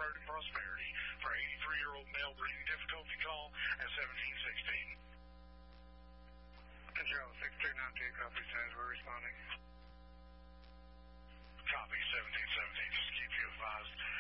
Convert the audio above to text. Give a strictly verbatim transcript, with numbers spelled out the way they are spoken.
Prosperity Prosperity. For eighty-three-year-old male breathing difficulty, call at seventeen sixteen. Control six three nine two, copy says we're responding. Copy seventeen seventeen, just keep you advised.